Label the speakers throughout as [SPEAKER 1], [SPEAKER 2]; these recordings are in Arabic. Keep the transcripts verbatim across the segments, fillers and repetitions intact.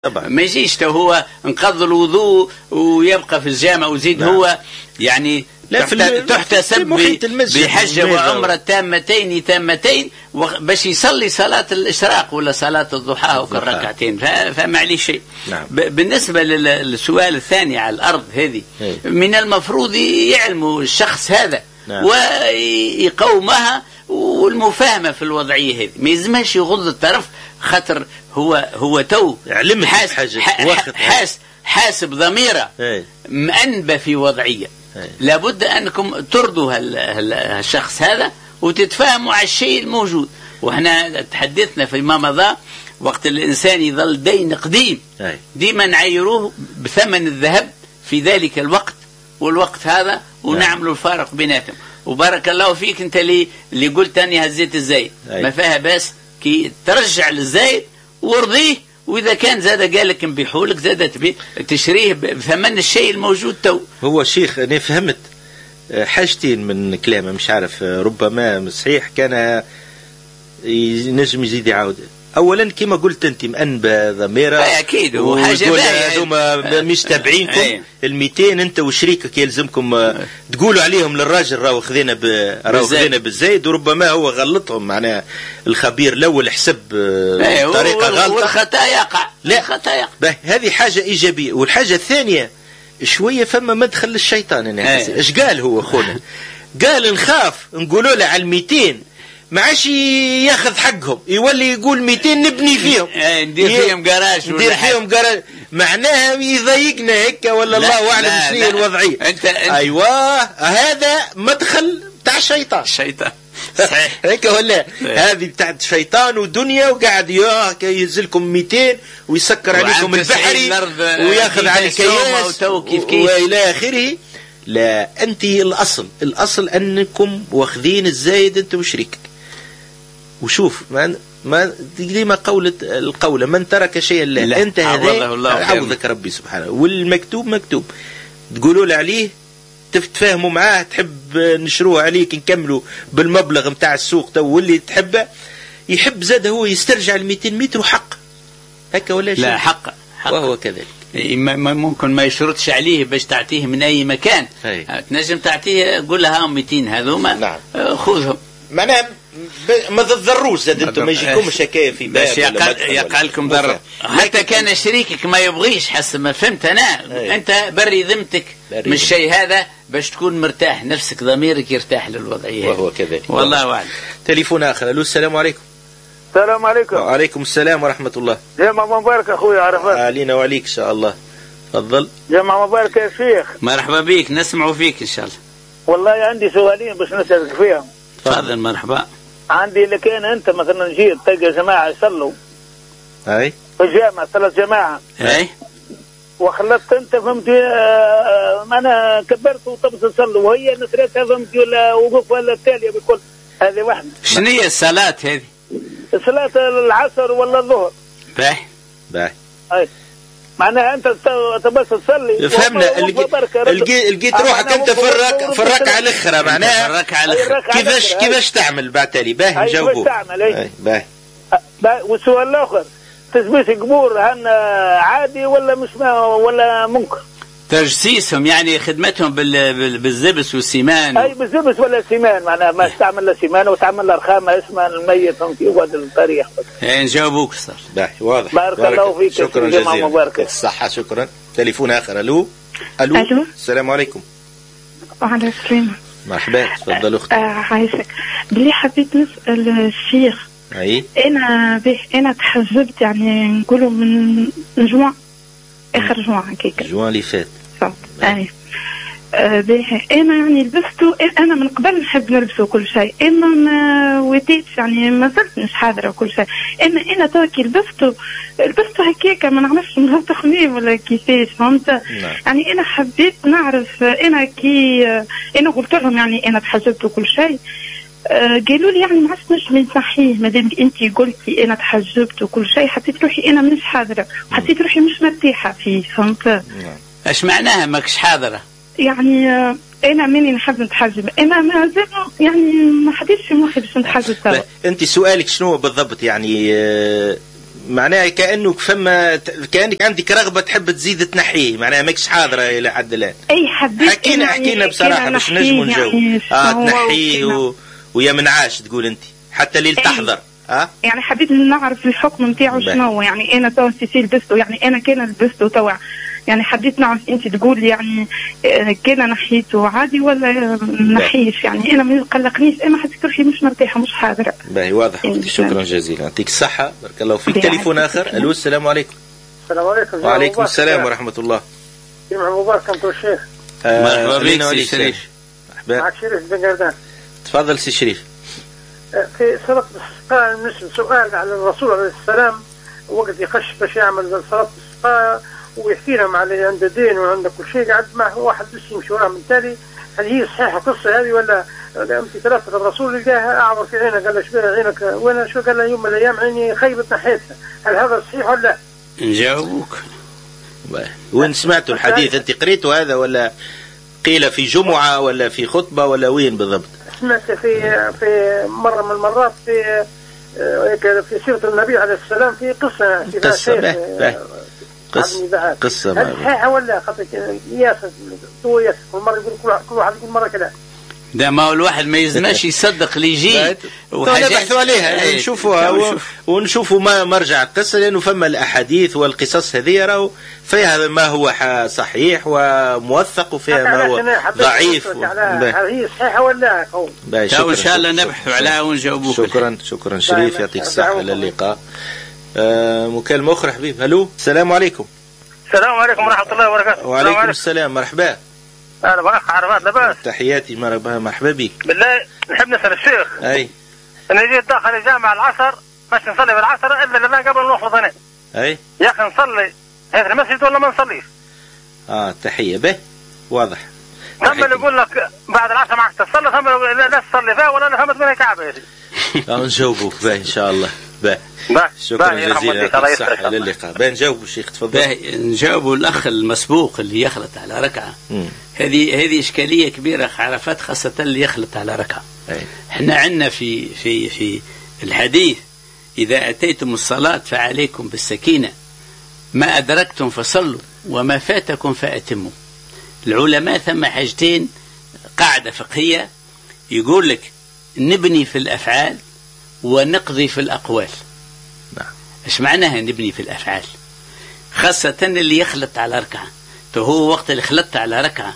[SPEAKER 1] طبعا.
[SPEAKER 2] ما يجيش تو هو انقض الوضوء ويبقى في الجامع وزيد. نعم. هو يعني
[SPEAKER 1] لا
[SPEAKER 2] تحتسب بحجة وعمرة تامتين تامتين باش يصلي صلاة الإشراق ولا صلاة الضحى وكل ركعتين، فما عليه شيء.
[SPEAKER 1] نعم.
[SPEAKER 2] بالنسبة للسؤال الثاني على الأرض هذه، من المفروض يعلموا الشخص هذا. نعم. ويقومها والمفاهمة في الوضعية هذه، ما يلزمش يغض الطرف، خاطر هو هو تو
[SPEAKER 1] حاس
[SPEAKER 2] حاس حاسب ضميره مأنبة في وضعية. هي. لابد أنكم ترضوا هالشخص هذا وتتفاهموا على الشيء الموجود. وإحنا تحدثنا فيما مضى وقت الإنسان يظل دين قديم ديما نعيروه بثمن الذهب في ذلك الوقت والوقت هذا، ونعملوا الفارق بيناتهم. وبارك الله فيك أنت اللي اللي قلت أني هزيت الزايد، ما فيها بس كي ترجع للزايد وارضيه، وإذا كان زاد قالك نبيحولك زاد تشريه بثمن الشيء الموجود تو.
[SPEAKER 1] هو شيخ أنا فهمت حاجتين من كلامه، مش عارف ربما صحيح كان ينجم يزيد يعاود. اولا كما قلت انت مأنبة ضميره
[SPEAKER 2] اكيد وحاجه
[SPEAKER 1] هذوما مش تابعينكم الميتين انت وشريكك يلزمكم تقولوا عليهم للراجل راهو خذينا ب... راهو خذينا بالزايد، وربما هو غلطهم معناها الخبير الاول حسب بطريقه غلطه
[SPEAKER 2] والخطا يقع.
[SPEAKER 1] لا
[SPEAKER 2] الخطا يقع،
[SPEAKER 1] هذه حاجه ايجابيه. والحاجه الثانيه شويه فما مدخل للشيطان. انا ايش قال هو خونا؟ قال نخاف نقولوا له على الميتين ما عادش ياخذ حقهم، يولي يقول ميتين نبني فيهم
[SPEAKER 2] ندير فيهم جراج
[SPEAKER 1] ندير فيهم جراج، معناها يضايقنا هيك ولا الله اعلم شنو هي الوضعيه.
[SPEAKER 2] انت, انت
[SPEAKER 1] ايوه هذا مدخل تاع الشيطان.
[SPEAKER 2] الشيطان صحيح
[SPEAKER 1] هيك ولا هذه بتاعت شيطان ودنيا، وقاعد ينزلكم ميتين ويسكر عليكم البحري وياخذ على كياس والى اخره. لا انت الاصل الاصل انكم واخذين الزايد انت وشريكك. وشوف ما ما ديما قولة القولة من ترك شيئا لا, لا. انت هذا عوضك ربي سبحانه، والمكتوب مكتوب تقولوا له عليه تتفاهموا معاه، تحب نشروه عليك نكملوا بالمبلغ متاع السوق تو، واللي تحبه يحب زاد هو يسترجع ال مئتين متر حق هكا ولا شيء.
[SPEAKER 2] لا حق, حق.
[SPEAKER 1] وهو كذلك
[SPEAKER 2] ممكن ما يشرطش عليه باش تعطيه من اي مكان. هي. تنجم تعطيه قول لها مئتين هذوما. نعم. خذهم
[SPEAKER 1] معناها ما تضروش زاد انتم ما يجيكمش هكايا في
[SPEAKER 2] باش يقع لكم ضرر. حتى كان شريكك ما يبغيش حسب ما فهمت انا. هي. انت بري ذمتك من الشيء هذا باش تكون مرتاح نفسك، ضميرك يرتاح للوضعيه.
[SPEAKER 1] وهو كذلك
[SPEAKER 2] والله اعلم.
[SPEAKER 1] تليفون اخر. الو السلام عليكم.
[SPEAKER 3] السلام عليكم.
[SPEAKER 1] وعليكم السلام ورحمه الله.
[SPEAKER 3] جمعة مبارك اخويا عرفات.
[SPEAKER 1] علينا وعليك ان شاء الله. تفضل.
[SPEAKER 3] جمعة مبارك يا شيخ.
[SPEAKER 2] مرحبا بك، نسمعوا فيك ان شاء الله.
[SPEAKER 3] والله عندي سؤالين باش نسألك فيهم.
[SPEAKER 2] تفضل. مرحبا.
[SPEAKER 3] عندي لكان انت مثلا جيت تلقى جماعه يصلوا
[SPEAKER 1] اي
[SPEAKER 3] في الجامع ثلاث جماعه
[SPEAKER 2] اي
[SPEAKER 3] وخلطت انت فهمتي انا كبرت وطبس تصلوا وهي نسرتها فهمتي ولا وقف ولا التاليه بكل هذه واحده.
[SPEAKER 2] شنو هي الصلاه هذه؟
[SPEAKER 3] صلاه العصر ولا الظهر.
[SPEAKER 2] باهي
[SPEAKER 1] باهي
[SPEAKER 3] اي معناها انت تبص تصلي
[SPEAKER 1] فهمنا. لقيت روحك انت في الركعه في الركعه الاخرى، معناها
[SPEAKER 2] الركعه الاخرى
[SPEAKER 1] كيفاش كيفاش تعمل بعد تالي؟ باهي نجاوبوك.
[SPEAKER 3] اي
[SPEAKER 1] باهي.
[SPEAKER 3] والسؤال الاخر تسبيس قبور هن عادي ولا مش ولا منكر؟
[SPEAKER 2] تجسيسهم يعني خدمتهم بالزبس والسيمان.
[SPEAKER 3] اي بالزبس ولا السيمان، معناها ما استعمل لا سيمان وتعمل له رخامه اسمها الميت في وقت التاريخ.
[SPEAKER 2] ايه نجاوبوك صار.
[SPEAKER 1] باهي واضح.
[SPEAKER 3] بارك الله فيك.
[SPEAKER 1] شكرا جزيلا. مباركة. الصحة. شكرا. تليفون آخر. ألو. ألو.
[SPEAKER 4] ألو.
[SPEAKER 1] السلام عليكم.
[SPEAKER 4] وعليكم السلام.
[SPEAKER 1] مرحبا. تفضل أختي.
[SPEAKER 4] آه عايشك. بلي حبيت نسأل الشيخ.
[SPEAKER 1] أي.
[SPEAKER 4] أنا به أنا تحجبت يعني نقولوا من جوان آخر جوان هكاك.
[SPEAKER 1] جوان اللي فات.
[SPEAKER 4] أي. آه به أنا يعني لبسته، أنا من قبل نحب نلبسه كل شيء، إما ما وديتش يعني ما زلت مش حاضرة وكل شيء، إما أنا توكي لبسته لبسته هكاك ما نعرفش مرتخني ولا كيفاش فهمت. نعم. يعني أنا حبيت نعرف أنا كي أنا قلت لهم يعني أنا تحجبت وكل شيء، آه قالوا لي يعني ما عادش نجم نصحيه مادام انت قلتي انا تحجبت وكل شيء، حسيت روحي انا مش حاضره وحسيت روحي مش مرتاحه فيه فهمت.
[SPEAKER 1] نعم.
[SPEAKER 2] ايش معناها ماكش حاضره؟
[SPEAKER 4] يعني آه انا ماني نحب نتحجب، انا ما زال يعني ما حديتش في مخي باش نتحجب توا.
[SPEAKER 1] انت سؤالك شنو بالضبط يعني؟ آه معناها كأنك فما كأنك عندك رغبة تحب تزيد تنحيه، معناها ماكش حاضرة إلى حد الآن.
[SPEAKER 4] أي حبيت
[SPEAKER 1] حكينا حكينا بصراحة باش نجموا نجاوب.
[SPEAKER 4] يعني
[SPEAKER 1] اه تنحيه و... ويا منعاش تقول أنت حتى ليل تحضر. اه
[SPEAKER 4] يعني حبيت نعرف الحكم نتاعو شنو، يعني أنا توا سيسي لبسته، يعني أنا كان لبسته توا، يعني حبيت نعرف انت تقول يعني كان نحيته عادي ولا نحيش، يعني انا ما قلقنيش، انا حسيت روحي مش مرتاحه مش حاضره.
[SPEAKER 1] باهي واضح. يعني شكرا جزيلا، يعطيك الصحه، بارك الله فيك. تليفون اخر. الو السلام عليكم.
[SPEAKER 3] السلام عليكم.
[SPEAKER 1] وعليكم السلام ورحمه الله.
[SPEAKER 3] جمعة مبارك انت والشيخ.
[SPEAKER 1] مرحبا بك سي شريف.
[SPEAKER 3] مرحبا. معك شريف بن قردان.
[SPEAKER 1] تفضل سي شريف.
[SPEAKER 3] في صلاة الاستسقاء نسأل سؤال على الرسول عليه السلام وقت يخش باش يعمل صلاة الاستسقاء ويحكي لهم على عنده دين وعنده كل شيء، قاعد معه واحد بس يمشي وراه من تالي. هل هي صحيحة القصة هذه ولا أنت ثلاثة الرسول لقاها أعور في عينه قال له شبيه عينك وين شو، قال له يوم من الأيام عيني خيبت ناحيتها، هل هذا صحيح ولا لا؟
[SPEAKER 2] نجاوبوك.
[SPEAKER 1] وين سمعتوا الحديث؟ أنت قريتوا هذا ولا قيل في جمعة ولا في خطبة ولا وين بالضبط؟
[SPEAKER 3] سمعت في في مرة من المرات في في سيرة النبي عليه السلام في قصة في
[SPEAKER 1] قصة به به. قصة قصة
[SPEAKER 3] هل صحيحة ولا خاطر ياسر هو ياسر كل مرة يقول كل واحد يقول مرة كذا.
[SPEAKER 2] ده ما هو الواحد ما يزماش يصدق اللي يجي
[SPEAKER 1] ونبحثوا عليها نشوفوها ونشوفوا ما مرجع القصة، لأنه فما الأحاديث والقصص هذه راهو فيها ما هو صحيح وموثق وفيها ما هو ضعيف.
[SPEAKER 3] هي صحيحة ولا
[SPEAKER 2] إن شاء الله نبحثوا عليها ونجاوبوك.
[SPEAKER 1] شكرا شكرا شريف، يعطيك الصحة. على اللقاء. آه مكالمة أخرى حبيب. هلو السلام عليكم.
[SPEAKER 3] السلام عليكم ورحمة الله وبركاته.
[SPEAKER 1] وعليكم السلام، مرحبا.
[SPEAKER 3] أهلا بك عرفات لباس.
[SPEAKER 1] تحياتي مرحبا مرحبا بك.
[SPEAKER 3] بالله نحب نسأل الشيخ.
[SPEAKER 1] أي.
[SPEAKER 3] أنا جيت داخل الجامع العصر باش نصلي بالعصر إلا لما قبل نوصل ظنين.
[SPEAKER 1] أي.
[SPEAKER 3] يا أخي نصلي هذا المسجد ولا ما نصليش؟
[SPEAKER 1] آه تحية به واضح.
[SPEAKER 3] ثم يقول لك بعد العصر معك تصلي، ثم لا تصلي فيها ولا فهمت من الكعبة يا سيدي.
[SPEAKER 1] آه نجاوبوك به إن شاء الله. به. شكرا جزيلا، يعطيك الصحة. للقاء. به نجاوب الشيخ تفضل.
[SPEAKER 2] به نجاوبوا الأخ المسبوق اللي يخلط على ركعة. هذه هذه إشكالية كبيرة عرفات، خاصة اللي يخلط على ركعة. أي. إحنا عندنا في في في الحديث إذا أتيتم الصلاة فعليكم بالسكينة، ما أدركتم فصلوا وما فاتكم فأتموا. العلماء ثم حاجتين قاعدة فقهية يقول لك نبني في الأفعال ونقضي في الأقوال.
[SPEAKER 1] نعم. إيش
[SPEAKER 2] معناها نبني في الأفعال؟ خاصة اللي يخلط على ركعة، فهو وقت اللي خلطت على ركعة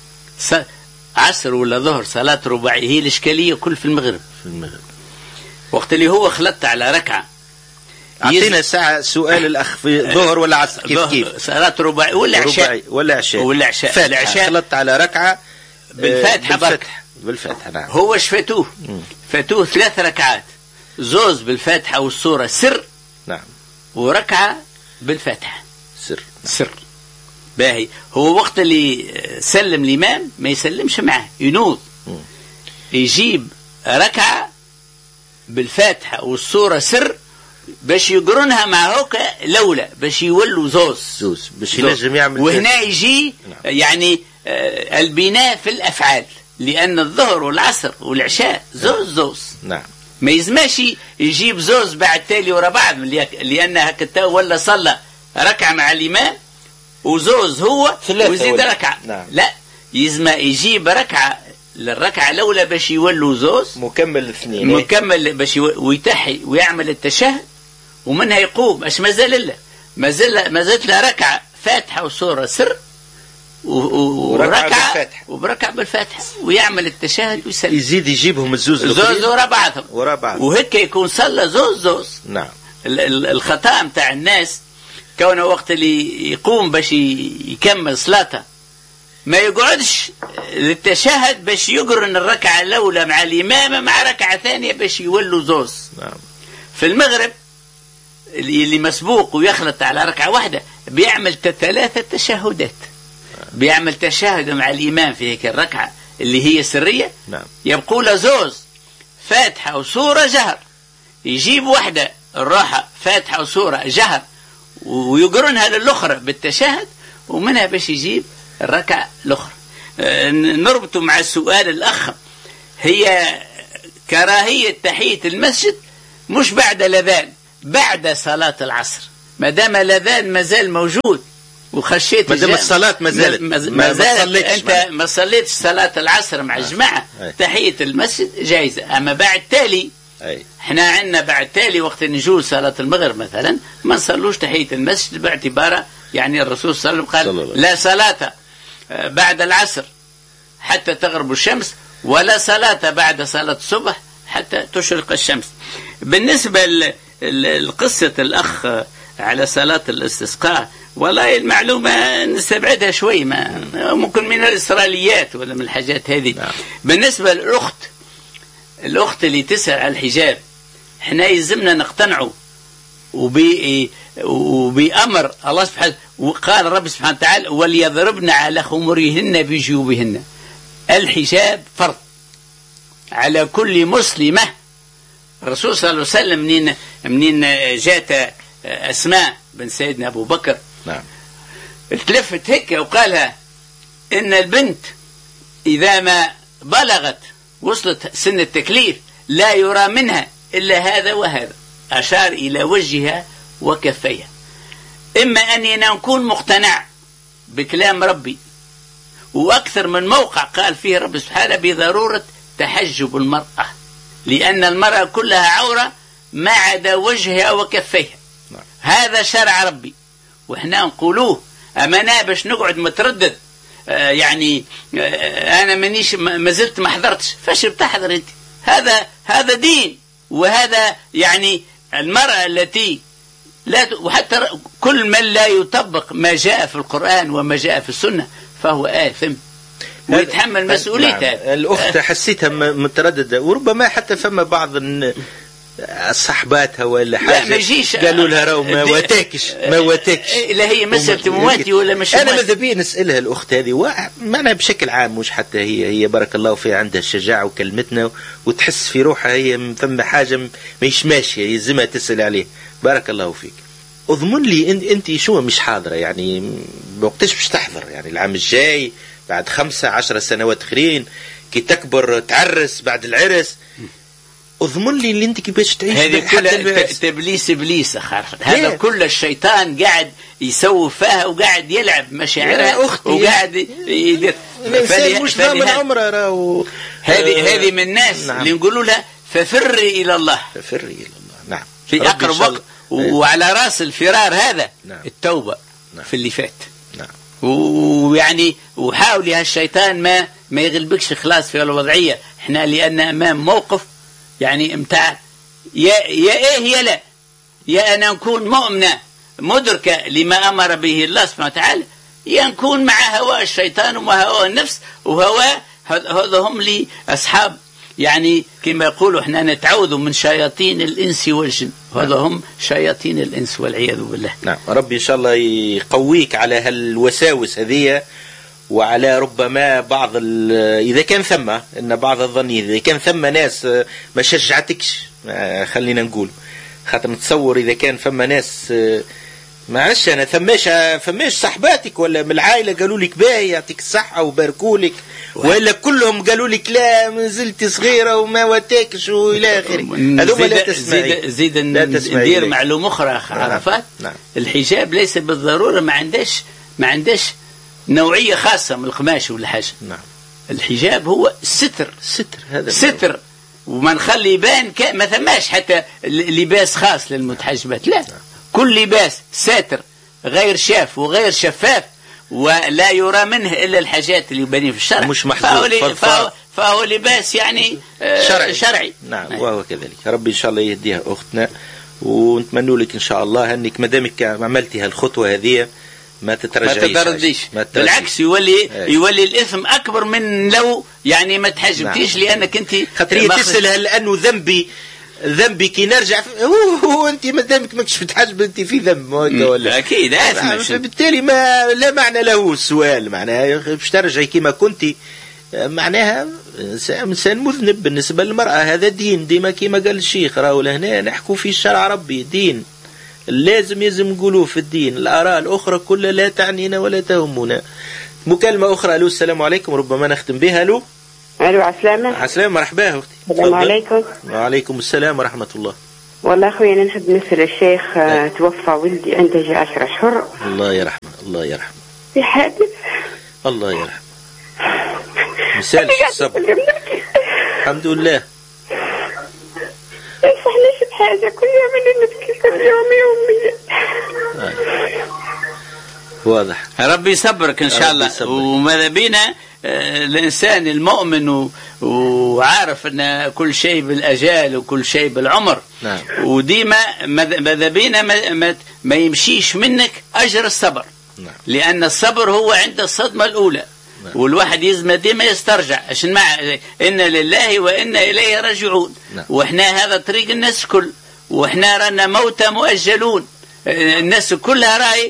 [SPEAKER 2] عصر ولا ظهر صلاة رباعية، هي الإشكالية كل في المغرب.
[SPEAKER 1] في المغرب
[SPEAKER 2] وقت اللي هو خلطت على ركعة.
[SPEAKER 1] أعطينا ساعة سؤال الأخ في ظهر ولا عصر كيف كيف؟
[SPEAKER 2] صلاة رباعي ولا عشاء
[SPEAKER 1] ولا عشاء
[SPEAKER 2] ولا عشاء.
[SPEAKER 1] العشاء خلطت على ركعة
[SPEAKER 2] بالفاتحة.
[SPEAKER 1] بالفتح بالفتح. نعم.
[SPEAKER 2] هو ايش فاتوه؟ فاتوه ثلاث ركعات، زوز بالفاتحة والسورة سر.
[SPEAKER 1] نعم.
[SPEAKER 2] وركعة بالفاتحة
[SPEAKER 1] سر.
[SPEAKER 2] نعم. سر. باهي. هو وقت اللي سلم الإمام ما يسلمش معه، ينوض م. يجيب ركعة بالفاتحة والسورة سر باش يقرنها مع هوكا لولا باش يولوا زوز
[SPEAKER 1] زوز باش ينجم يعمل.
[SPEAKER 2] وهنا يجي نعم. يعني آه البناء في الأفعال، لأن الظهر والعصر والعشاء زوز زوز.
[SPEAKER 1] نعم.
[SPEAKER 2] ما يزماش يجيب زوز بعد تالي ورا بعض، لأن هكذا ولا صلى ركعة مع الإمام وزوز هو وزيد ركعة.
[SPEAKER 1] نعم.
[SPEAKER 2] لا يزما يجيب ركعة للركعة الأولى باش يولوا زوز
[SPEAKER 1] مكمل الاثنين
[SPEAKER 2] مكمل باش ويتحي ويعمل التشهد ومنها يقوم. اش مازال له مازال ما زالت له ركعة فاتحة وسورة سر وركعة وبركعة بالفاتحة ويعمل التشهد ويسلم.
[SPEAKER 1] يزيد يجيبهم الزوز
[SPEAKER 2] زوز ورا بعضهم
[SPEAKER 1] ورا بعض
[SPEAKER 2] وهيك يكون صلى زوز زوز.
[SPEAKER 1] نعم.
[SPEAKER 2] الخطأ متاع الناس كونه وقت اللي يقوم باش يكمل صلاته ما يقعدش للتشهد باش يقرن الركعة الأولى مع الإمامة مع ركعة ثانية باش يولوا زوز.
[SPEAKER 1] نعم.
[SPEAKER 2] في المغرب اللي مسبوق ويخلط على ركعة واحدة بيعمل ثلاثة تشهدات. بيعمل تشهد مع الإمام في هيك الركعة اللي هي سرية.
[SPEAKER 1] نعم.
[SPEAKER 2] يبقوا له زوز فاتحة وسورة جهر، يجيب واحدة الراحة فاتحة وسورة جهر ويقرنها للأخرى بالتشهد ومنها باش يجيب الركعة الأخرى. نربط مع السؤال الأخ، هي كراهية تحية المسجد مش بعد الأذان بعد صلاة العصر، ما دام الأذان ما زال موجود وخشيت
[SPEAKER 1] ما دام الصلاة ما زالت
[SPEAKER 2] ما زالت أنت ما صليتش صلاة العصر مع الجماعة، تحية المسجد جائزة. أما بعد تالي
[SPEAKER 1] أي.
[SPEAKER 2] احنا عندنا بعد تالي وقت نجول صلاة المغرب مثلا ما نصلوش تحية المسجد باعتباره يعني الرسول صلى الله عليه وسلم قال لا صلاة بعد العصر حتى تغرب الشمس ولا صلاة بعد صلاة الصبح حتى تشرق الشمس. بالنسبة لقصة الأخ على صلاة الاستسقاء، والله المعلومة نستبعدها شوي، ما ممكن من الإسرائيليات ولا من الحاجات هذه. بالنسبة للأخت الأخت اللي تسأل على الحجاب، احنا يلزمنا نقتنعوا وبي وبأمر الله سبحانه، وقال رب سبحانه وتعالى وليضربن على خمرهن بجيوبهن. الحجاب فرض على كل مسلمة. الرسول صلى الله عليه وسلم منين منين جاءت أسماء بن سيدنا أبو بكر
[SPEAKER 1] نعم
[SPEAKER 2] اتلفت هيك وقالها إن البنت إذا ما بلغت وصلت سن التكليف لا يرى منها إلا هذا وهذا، أشار إلى وجهها وكفيها. إما أني نكون مقتنع بكلام ربي، وأكثر من موقع قال فيه رب سبحانه بضرورة تحجب المرأة، لأن المرأة كلها عورة ما عدا وجهها وكفيها. هذا شرع ربي وإحنا نقولوه. أمانا باش نقعد متردد آه يعني آه أنا منيش ما زلت ما حضرتش، فاش بتحضر أنت؟ هذا هذا دين، وهذا يعني المرأة التي لا، وحتى كل من لا يطبق ما جاء في القرآن وما جاء في السنة فهو آثم ويتحمل مسؤوليته.
[SPEAKER 1] نعم. الأخت حسيتها مترددة، وربما حتى فما بعض صحباتها ولا حاجة قالوا لها راهو ما واتاكش ما واتاكش
[SPEAKER 2] لا هي مسألة مواتي ولا مش
[SPEAKER 1] أنا ماذا بي نسألها الأخت هذه معناها بشكل عام، مش حتى هي هي بارك الله فيها عندها الشجاعة وكلمتنا وتحس في روحها هي ثم حاجة مش ماشية يلزمها تسأل عليه. بارك الله فيك. أضمن لي أنت شو مش حاضرة يعني بوقتش باش تحضر يعني العام الجاي بعد خمسة عشر سنوات اخرين كي تكبر تعرس بعد العرس، اضمن لي اللي انت كيفاش تعيش
[SPEAKER 2] هذه كلها تبليس ابليس اخر. هذا كل الشيطان قاعد يسوف فيها وقاعد يلعب مشاعرها وقاعد يدير.
[SPEAKER 1] الانسان مش ضامن عمره راهو.
[SPEAKER 2] هذه هذه من الناس نعم. اللي نقولوا لها ففري الى الله،
[SPEAKER 1] ففري الى الله نعم
[SPEAKER 2] في اقرب وقت. وعلى راس الفرار هذا نعم. التوبه نعم. في اللي فات
[SPEAKER 1] نعم.
[SPEAKER 2] ويعني وحاول هالشيطان ما ما يغلبكش خلاص في الوضعيه. احنا لان امام موقف يعني امتع يا يا ايه يا لا، يا انا نكون مؤمنه مدركه لما امر به الله سبحانه وتعالى، يا نكون مع هواء الشيطان ومع هواء النفس. وهواء هذا هم لي اصحاب يعني كما يقولوا احنا نتعوذ من شياطين الانس والجن، هذا هم شياطين الانس والعياذ بالله.
[SPEAKER 1] نعم ربي ان شاء الله يقويك على هالوساوس هذه، وعلى ربما بعض إذا كان ثم إن بعض الظنين إذا كان ثم ناس ما شجعتكش خلينا نقول، خاطر نتصور إذا كان ثم ناس معلش أنا ثماش ثماش صحباتك ولا من العائلة قالوا لك باهي يعطيك الصحة وباركوا لك، وإلا كلهم قالوا لك لا ما زلت صغيرة وما واتاكش وإلى آخره. هذوما لا تسمعي.
[SPEAKER 2] زيد, زيد ندير معلومة أخرى عرفات.
[SPEAKER 1] نعم.
[SPEAKER 2] الحجاب ليس بالضرورة ما عندش ما عندش نوعية خاصة من القماش ولا حاجة.
[SPEAKER 1] نعم.
[SPEAKER 2] الحجاب هو ستر
[SPEAKER 1] ستر هذا
[SPEAKER 2] ستر، وما نخلي يبان ك... ما ثماش حتى لباس خاص للمتحجبات، لا. نعم. كل لباس ساتر غير شاف وغير شفاف ولا يرى منه إلا الحاجات اللي يبانين في الشرع،
[SPEAKER 1] مش محظوظ
[SPEAKER 2] فهو, فهو لباس يعني شرعي, شرعي.
[SPEAKER 1] نعم. نعم وهو كذلك. ربي إن شاء الله يهديها أختنا، ونتمنى لك إن شاء الله أنك مدامك عملتي هالخطوة هذه ما تترجعيش
[SPEAKER 2] ما تترديش، بالعكس يولي أي. يولي الإثم أكبر من لو يعني ما تحجبتيش. نعم. لأنك أنت
[SPEAKER 1] خاطر تسأل لأنه ذنبي ذنبي كي نرجع هو أنت ما دامك ماكش متحجب أنت في ذنب ولا
[SPEAKER 2] أكيد آثم.
[SPEAKER 1] فبالتالي ما لا معنى له السؤال، معناها باش ترجعي كما كنتي، معناها إنسان مذنب. بالنسبة للمرأة هذا دين، ديما كما قال الشيخ راهو لهنا نحكوا في الشرع ربي دين لازم يزم نقولوه في الدين. الآراء الأخرى كلها لا تعنينا ولا تهمنا. مكالمة أخرى. ألو السلام عليكم، ربما نختم بها. ألو
[SPEAKER 5] ألو عسلامة.
[SPEAKER 1] عسلامة مرحبا أختي.
[SPEAKER 5] السلام عليكم.
[SPEAKER 1] وعليكم السلام ورحمة الله.
[SPEAKER 5] والله أخوي أنا نحب نسأل الشيخ أه. توفى ولدي عنده عشرة أشهر.
[SPEAKER 1] الله يرحمه الله يرحمه.
[SPEAKER 5] في حادث.
[SPEAKER 1] الله يرحمه. مسالش الصبر. الحمد لله.
[SPEAKER 5] يصحنيش بحاجة كل يوم اللي نبكي كل يوم يوميا.
[SPEAKER 1] واضح.
[SPEAKER 2] ربي يصبرك إن شاء الله. وماذا بينا الإنسان المؤمن وعارف أن كل شيء بالأجال وكل شيء بالعمر.
[SPEAKER 1] نعم.
[SPEAKER 2] وديما ماذا بينا ما, ما يمشيش منك أجر الصبر.
[SPEAKER 1] نعم.
[SPEAKER 2] لأن الصبر هو عند الصدمة الأولى. نعم. والواحد يزم ديما يسترجع عشان مع إن لله وإنا إليه راجعون.
[SPEAKER 1] نعم.
[SPEAKER 2] وإحنا هذا طريق الناس كل وإحنا رانا موتى مؤجلون. الناس كلها راي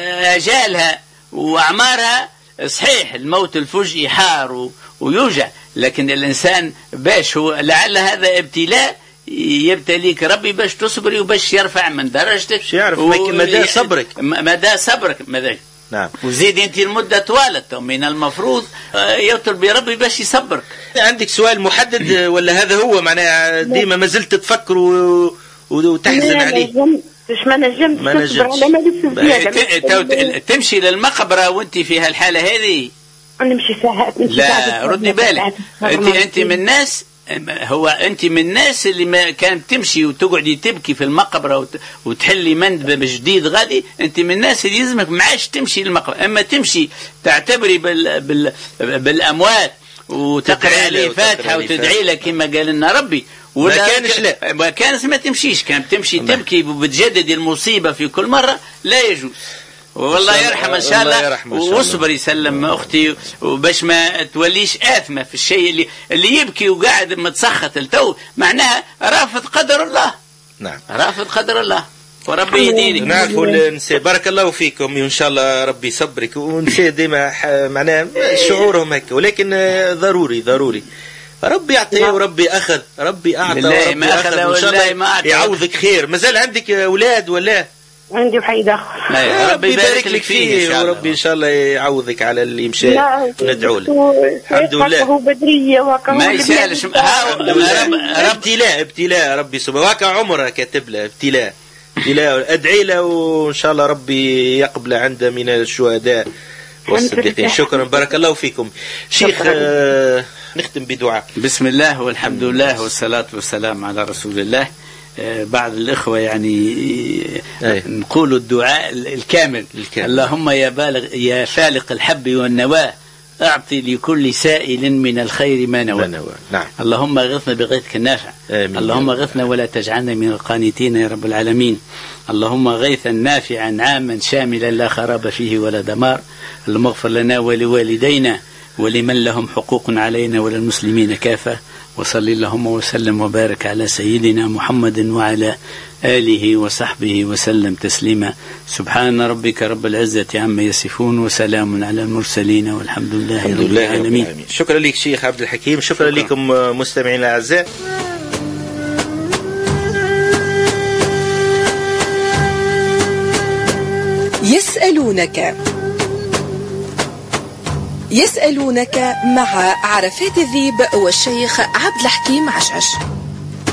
[SPEAKER 2] أجالها وأعمارها صحيح. الموت الفجئي حار ويوجع لكن الإنسان باش هو لعل هذا ابتلاء يبتليك ربي باش تصبري وباش يرفع من درجتك.
[SPEAKER 1] يعرف و... مدى صبرك
[SPEAKER 2] مدى صبرك مدى.
[SPEAKER 1] نعم.
[SPEAKER 2] وزيد انت المدة طوالت من المفروض يطلب ربي باش يصبرك.
[SPEAKER 1] عندك سؤال محدد ولا هذا هو معناها ديما ما زلت تفكر و... وتحزن عليه؟
[SPEAKER 5] مش ما نجمت تصبر على
[SPEAKER 2] تمشي للمقبرة وانت في هالحالة هذه.
[SPEAKER 5] نمشي ساعات.
[SPEAKER 2] لا ردي بالك انت انت من الناس. هو انت من الناس اللي ما كانت تمشي وتقعدي تبكي في المقبرة وتحلي مندب جديد غادي. انت من الناس اللي يلزمك ما عادش تمشي للمقبرة اما تمشي تعتبري بال بال بالاموات وتقرأ عليه فاتحة وتدعي له كما قال لنا ربي.
[SPEAKER 1] ما كانش لا
[SPEAKER 2] ما كانش ما تمشيش كان تمشي تبكي وبتجدد المصيبة في كل مرة لا يجوز. والله يرحم إن شاء الله واصبر يسلم أختي وباش ما توليش آثمة في الشيء اللي اللي يبكي وقاعد متسخط التو معناها رافض قدر الله.
[SPEAKER 1] نعم
[SPEAKER 2] رافض قدر الله وربي يهديني.
[SPEAKER 1] نعرفوا النساء بارك الله فيكم وإن شاء الله ربي يصبرك ونساء ديما معناها شعورهم هيك ولكن ضروري ضروري ربي يعطي وربي أخذ ربي أعطى وربي
[SPEAKER 2] ما أخذ
[SPEAKER 1] إن شاء الله يعوضك خير. مازال عندك أولاد ولا؟
[SPEAKER 5] عندي وحيد آخر.
[SPEAKER 2] ربي يبارك لك فيه
[SPEAKER 1] وربي إن شاء الله يعوضك على اللي مشى. ندعو له الحمد لله.
[SPEAKER 5] هو بدرية
[SPEAKER 2] ما يسالش
[SPEAKER 1] ابتلاء ابتلاء ربي سبحانه وتعالى عمره كاتب له ابتلاء ابتلاء أدعي له وإن شاء الله ربي يقبل عنده من الشهداء والصديقين. شكرا بارك الله فيكم شيخ. آه نختم بدعاء.
[SPEAKER 2] بسم الله والحمد لله والصلاة والسلام على رسول الله. بعض الإخوة يعني
[SPEAKER 1] أيه.
[SPEAKER 2] نقول الدعاء الكامل.
[SPEAKER 1] الكامل
[SPEAKER 2] اللهم يا بالغ يا فالق الحب والنوى أعطي لكل سائل من الخير ما نوى.
[SPEAKER 1] نعم.
[SPEAKER 2] اللهم اغثنا بغيثك النافع.
[SPEAKER 1] آمين.
[SPEAKER 2] اللهم اغثنا ولا تجعلنا من القانتين يا رب العالمين. اللهم غيثا نافعا عاما شاملا لا خراب فيه ولا دمار. اللهم اغفر لنا ولوالدينا ولمن لهم حقوق علينا وللمسلمين كافة. وصلي اللهم وسلم وبارك على سيدنا محمد وعلى آله وصحبه وسلم تسليما. سبحان ربك رب العزة عما يصفون وسلام على المرسلين والحمد لله رب العالمين.
[SPEAKER 1] شكرا لك شيخ عبد الحكيم. شكرا, شكرا لكم مستمعين الأعزاء.
[SPEAKER 6] يسألونك يسألونك مع عرفات الذيب والشيخ عبد الحكيم عشعش.